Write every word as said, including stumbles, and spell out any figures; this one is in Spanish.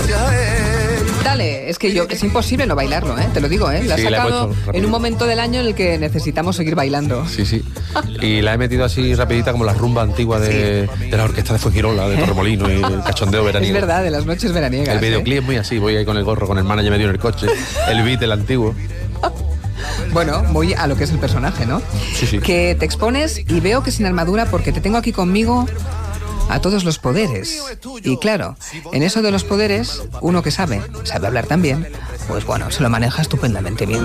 gracias a él. Dale, es que yo es imposible no bailarlo, ¿eh? Te lo digo, ¿eh? La has Sí, la he sacado puesto en rápido. un momento del año en el que necesitamos seguir bailando. Sí, sí. Y la he metido así rapidita como la rumba antigua de, de la orquesta de Fuengirola, de Torremolino y el cachondeo veraniego. Es verdad, de las noches veraniegas. El videoclip ¿eh? es muy así, voy ahí con el gorro, con el manager medio en el coche, el beat, el antiguo. Bueno, muy a lo que es el personaje, ¿no? Sí, sí. Que te expones y veo que sin armadura porque te tengo aquí conmigo a todos los poderes. Y claro, en eso de los poderes, uno que sabe, sabe hablar también, pues bueno, se lo maneja estupendamente bien.